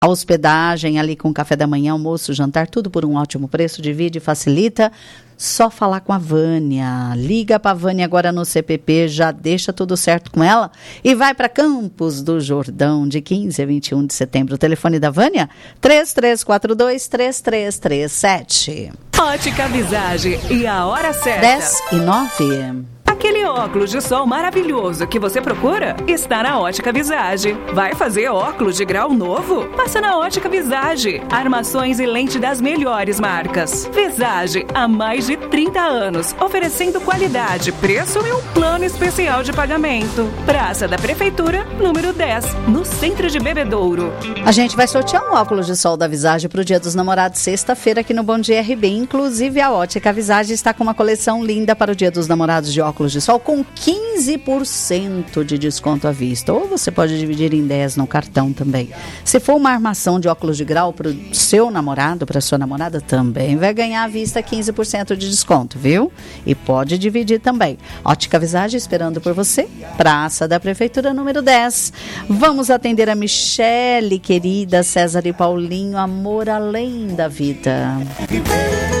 A hospedagem ali com café da manhã, almoço, jantar, tudo por um ótimo preço, divide, facilita. Só falar com a Vânia. Liga para a Vânia agora no CPP, já deixa tudo certo com ela e vai para Campos do Jordão de 15 a 21 de setembro. O telefone da Vânia, 3342-3337. Ótica Visage e a hora certa. 10h09. Aquele óculos de sol maravilhoso que você procura está na Ótica Visage. Vai fazer óculos de grau novo? Passa na Ótica Visage. Armações e lente das melhores marcas. Visage, há mais de 30 anos, oferecendo qualidade, preço e um plano especial de pagamento. Praça da Prefeitura, número 10, no centro de Bebedouro. A gente vai sortear um óculos de sol da Visage para o Dia dos Namorados, sexta-feira, aqui no Bom Dia RB. Inclusive, a Ótica Visage está com uma coleção linda para o Dia dos Namorados de óculos de sol com 15% de desconto à vista. Ou você pode dividir em 10 no cartão também. Se for uma armação de óculos de grau para o seu namorado, para a sua namorada, também vai ganhar à vista 15% de desconto, viu? E pode dividir também. Ótica Visage esperando por você. Praça da Prefeitura, número 10. Vamos atender a Michele, querida, César e Paulinho, amor além da vida.